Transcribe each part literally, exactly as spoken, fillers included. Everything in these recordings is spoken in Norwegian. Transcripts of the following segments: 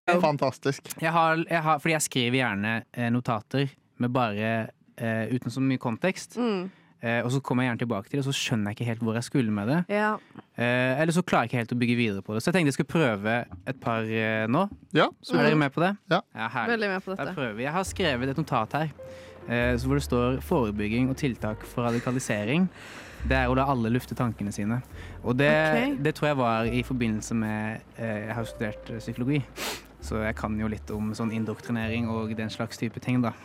Fantastisk. Jeg har, jeg har, fordi jeg skriver gjerne eh, notater med bare eh, uten så mye kontekst. Mm. Eh, og så kommer jeg gjerne tilbake til det, og så skjønner jeg ikke helt hvor jeg skulle med det. Ja. Eh, eller så klarer jeg ikke helt å bygge videre på det. Så jeg tenkte jeg skulle prøve et par eh, nå. Ja, så er dere med på det? Ja. Ja, herlig. Veldig med på dette. Da prøver vi. Jeg har skrevet et notat her eh, hvor det står forebygging og tiltak for radikalisering. Det er å la alle lufte tankene sine. Og det, Ok. det tror jeg var i forbindelse med eh, Jeg har studert eh, psykologi, så jeg kan jo litt om sånn indoktrinering og den slags type ting, da.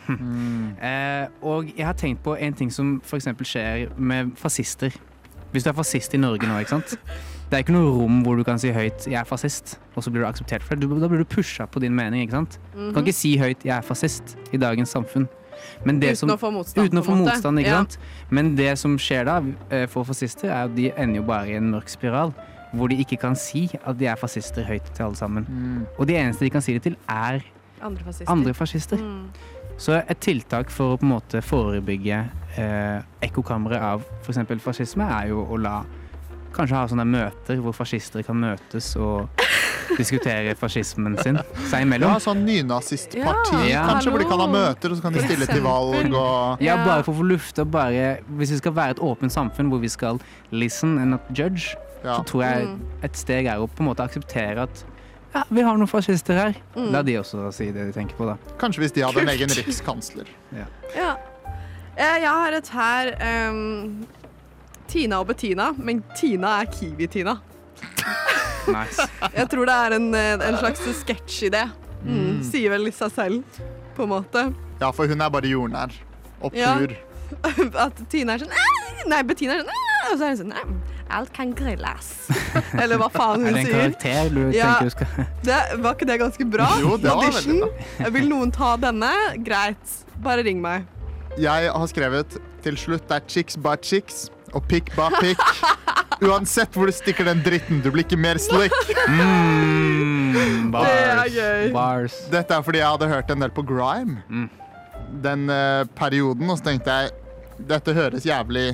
eh, og jeg har tenkt på en ting som for eksempel skjer med fascister. Hvis du er fascist i Norge nå, ikke sant? Det er ikke noe rom hvor du kan si høyt 'jeg er fascist', og så blir du akseptert for det. Du, da blir du pusha på din mening, ikke sant? Du kan ikke si høyt 'jeg er fascist' i dagens samfunn. Men det Uten som, å få motstand. uten å på få en måte. motstand, ikke Ja. sant? Men det som skjer da eh, for fascister, er at de ender jo bare i en mørk spiral, hvor de ikke kan si at de er fascister høyt til alle sammen. Mm. Og de eneste de kan si det til, er Andre fascister. andre fascister. Mm. Så et tiltak for å på en måte forebygge eh, ekkokamre av for eksempel fascisme, er jo å la kanskje ha sånne møter hvor fascister kan møtes og diskutere fascismen sin seg imellom. Ja, sånn nynazistparti. Ja, Kanskje hvor de kan ha hallo. møter, og så kan de For stille til valg. eksempel. Og... Ja, Ja. bare for å få lufte og bare hvis vi skal være et åpent samfunn hvor vi skal listen and not judge, Ja. så tror jeg Mm. et steg er å på en måte akseptere at ja, vi har noen fascister her. Mm. La de også si det de tenker på, da. Kanskje hvis de hadde en egen rikskansler. Ja. Eh, Jeg har et her ehm, Tina og Bettina, men Tina er Kiwi-Tina. Nice. Jeg tror det er en, eh, en slags sketsjidé. Mm. Sier vel litt seg selv, på en måte. Ja, for hun er bare jordnær. Og Ja. pur. At Tina er sånn «Æ!» Nei, Bettina er sånn «Æ!» og så er hun sånn «Nei, alt kan grilles. Eller hva faen Er hun det en sier. karakter du Ja. tenker du skal Det, var ikke det ganske bra? Jo, det var Audition. veldig bra. Vil noen ta denne? Greit. Bare ring meg. Jeg har skrevet til slutt det er chicks ba chicks og pick ba pick. Uansett hvor du stikker den dritten, du blir ikke mer slick. mm, bars. Det er gøy. Bars. Dette er fordi jeg hadde hørt en del på grime Mm. den eh, perioden, og så tenkte jeg dette høres jævlig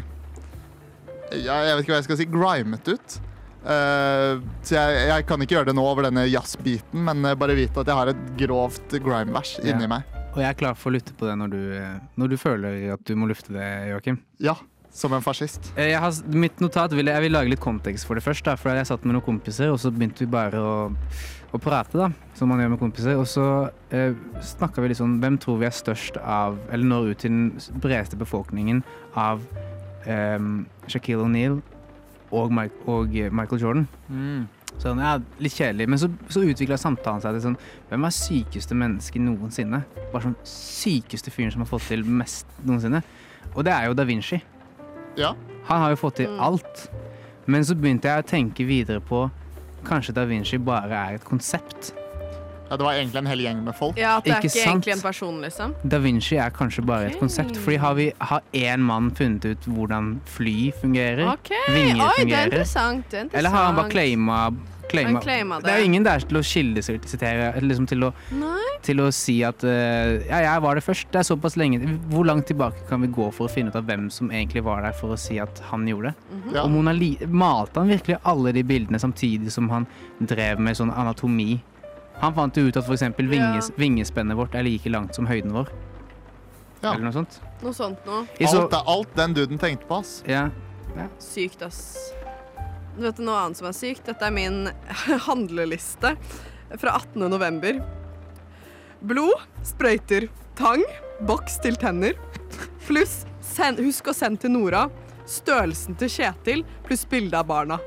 ja, jeg vet ikke hva jeg skal si, grimet ut. Eh, så jeg, jeg kan ikke gjøre det nå over denne jazzbiten, men eh, bare vite at jeg har et grovt grime-vers Ja. inni meg. Og jeg er klar for å lytte på det når du, når du føler at du må lufte det, Joakim. Ja, som en fascist. Eh, Jeg har, mitt notat vil jeg, jeg vil lage litt kontekst for det først, da, for jeg satt med noen kompiser, og så begynte vi bare å, å prate, da, som man gjør med kompiser. Og så eh, snakka vi litt sånn hvem tror vi er størst av, eller når ut til den bredeste befolkningen av eh, Shaquille O'Neal og, Mike, og Michael Jordan. Sånn, ja, litt kjedelig, men så, så utvikla samtalen seg til sånn hvem er sykeste menneske noensinne? Bare sånn sykeste fyren som har fått til mest noensinne. Og det er jo Da Vinci. Ja. Han har jo fått til alt. Men så begynte jeg å tenke videre på kanskje Da Vinci bare er et konsept. Ja, det var egentlig en hel gjeng med folk. Ja, at det er Ikke ikke sant? egentlig en person, liksom. Da Vinci er kanskje bare et Ok. konsept. Fordi har vi har én mann funnet ut hvordan fly fungerer? OK. Vinger Oi, det er fungerer. interessant. Det er interessant. Eller har han bare claima, claima. Han claima det. Det er jo ingen der til å kildesitere, liksom til å Nei. til å si at uh, ja, jeg var det først. Det er såpass lenge. Hvor langt tilbake kan vi gå for å finne ut av hvem som egentlig var der for å si at han gjorde det? Ja. Og Mona Li malte han virkelig alle de bildene samtidig som han drev med sånn anatomi? Han fant jo ut at for eksempel vinges, Ja. vingespennet vårt er like langt som høyden vår. Ja. Eller noe sånt. Noe sånt noe. I så, Alt, er alt den duden tenkte på, ass. ja. Sykt, ass. Du vet noe annet som er sykt? Dette er min handleliste fra attende november. Blod, sprøyter, tang, boks til tenner, pluss send, husk å sende til Nora, størrelsen til Kjetil, pluss bilde av barna.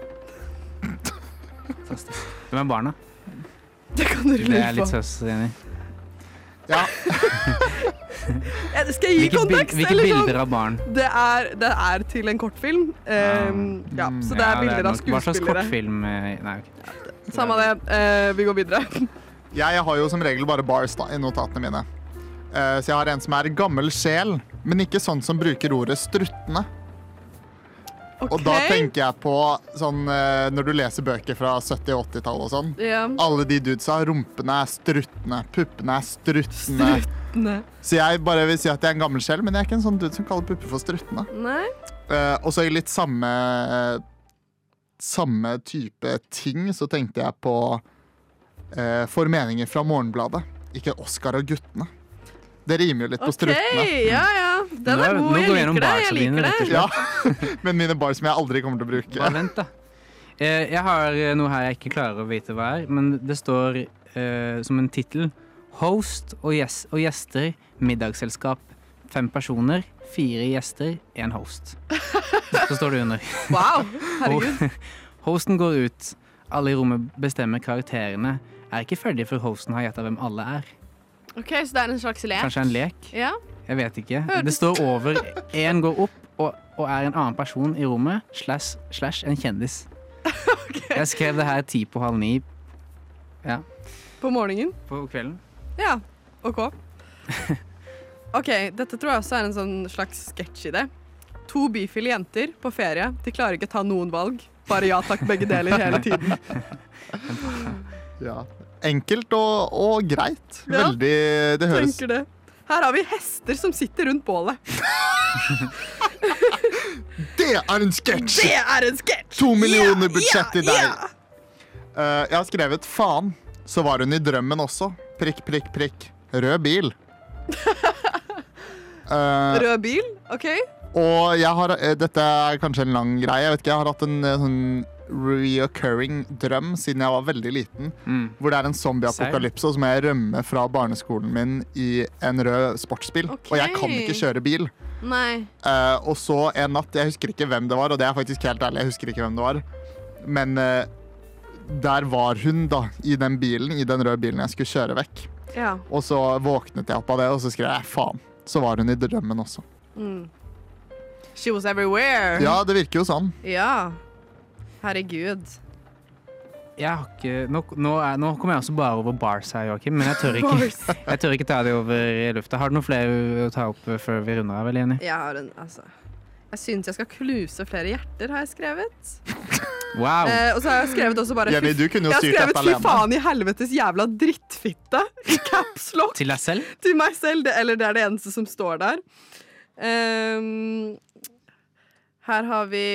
Fantastisk. Hvem er barna? Det kan dere Det lure er på. litt søster. Ja. Ja, skal jeg gi Hvilke, bil kontekst? hvilke eller sånn? bilder av barn? Det er, det er til en kortfilm. Um, ja, så det er bilder av nok- Hva slags skuespillere. kortfilm? eh, Nei, ok. Samme det. Eh, vi går videre. Jeg har jo som regel bare bars da, i notatene mine. Eh, så jeg har en som er gammel sjel, men ikke sånn som bruker ordet struttende. Og da Ok. tenker jeg på sånn eh, når du leser bøker fra sytti- og åttitallet og sånn. Ja. Alle de dudesa, rumpene er struttende, puppene er struttende. Nei. Så jeg bare vil si at jeg er en gammel sjel, men jeg er ikke en sånn dude som kaller pupper for struttende. Nei. Eh, og så i litt samme samme type ting så tenkte jeg på eh, får meninger fra Morgenbladet, ikke Oscar og guttene. Det rimer jo litt på OK, struttene. ja, ja. Den Nå- er nå god. går Jeg vi gjennom liker det. Jeg barsa dine, liker rett og det. slett. Ja, men mine bar som jeg aldri kommer til å bruke. Bare vent, da. Eh, jeg har eh, noe her jeg ikke klarer å vite hva er, men det står eh, som en tittel Host og, gjes og gjester, middagsselskap. Fem personer, fire gjester, en host. Så står det under. Wow, herregud. Hosten går ut. Alle i rommet bestemmer karakterene. Er ikke ferdig før hosten har gjettet hvem alle er. OK, så det er en slags lek? Kanskje en lek? Ja. Jeg vet ikke. Hørtes- Det står over. En går opp og, og er en annen person i rommet, slash, slash en kjendis. Jeg skrev det her ti på halv ni ja, På morgenen? på kvelden. Ja. OK. OK, dette tror jeg også er en sånn slags sketsjidé. To bifile jenter på ferie. De klarer ikke ta noen valg. Bare ja takk, begge deler hele tiden. Ja. Enkelt og, og greit. Ja. Veldig Det høres Tenker det. Her har vi hester som sitter rundt bålet. Det er en sketsj! Det er en sketsj! To millioner budsjett i deg. Ja. Eh, jeg har skrevet faen. Så var hun i drømmen også. Prikk, prikk, prikk. Rød bil. Eh, Rød bil, OK? og jeg har eh, Dette er kanskje en lang greie. Jeg vet ikke, jeg har hatt en eh, sånn reoccurring drøm siden jeg var veldig liten. Mm. Hvor det er en zombieapokalypse, og så må jeg rømme fra barneskolen min i en rød sportsbil. Ok. Og jeg kan ikke kjøre bil. Nei. Eh, og så en natt, jeg husker ikke hvem det var, og det er faktisk helt ærlig, jeg husker ikke hvem det var. Men eh, der var hun da, i den bilen, i den røde bilen jeg skulle kjøre vekk. Ja. Og så våknet jeg opp av det, og så skrev jeg faen. Så var hun i drømmen også. Mm. She was everywhere. Ja, det virker jo sånn. Ja. Herregud. Jeg har ikke, nå, nå, er, nå kommer jeg også bare over bars her, Joakim, men jeg tør, ikke, Bars. jeg tør ikke ta det over i lufta. Har du noen flere å ta opp før vi runder av, eller Jenny? Jeg har en, altså Jeg syns jeg skal knuse flere hjerter, har jeg skrevet. Wow! Eh, og så har jeg skrevet også bare Jenny, du kunne jo Jeg har styrt skrevet dette 'fy alene. faen i helvetes jævla drittfitte' i caps lock Til deg selv? til meg selv. Det, eller det er det eneste som står der. Ehm, her har vi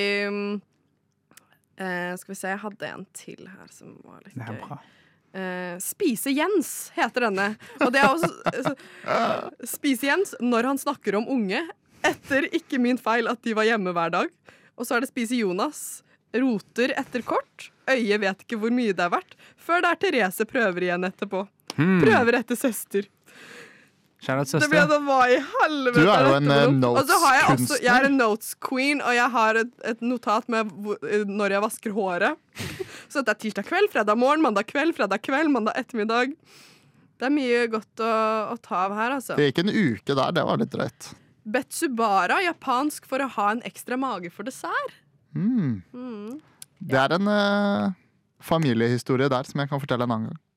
eh, Skal vi se, jeg hadde en til her som var litt Det er gøy. bra. Eh, Spise Jens heter denne. Og det er også så, Spise Jens når han snakker om unge, etter ikke min feil at de var hjemme hver dag. Og så er det Spise Jonas. Roter etter kort. Øyet vet ikke hvor mye det er verdt. Før det er Therese prøver igjen etterpå. Hmm. Prøver etter søster. Shout-out Det ble søster. da hva i helvete Du er jo dette en, for eh, noe? Og så har jeg også notes-kunstner. Jeg er en notes queen, og jeg har et, et notat med hvor, eh, når jeg vasker håret. Så dette er tirsdag kveld, fredag morgen, mandag kveld, fredag kveld, mandag ettermiddag. Det er mye godt å, å ta av her, altså. Det gikk en uke der, det var litt drøyt. Betsubara, japansk for å ha en ekstra mage for dessert. Mm. Mm. Det er en eh, familiehistorie der som jeg kan fortelle en annen gang.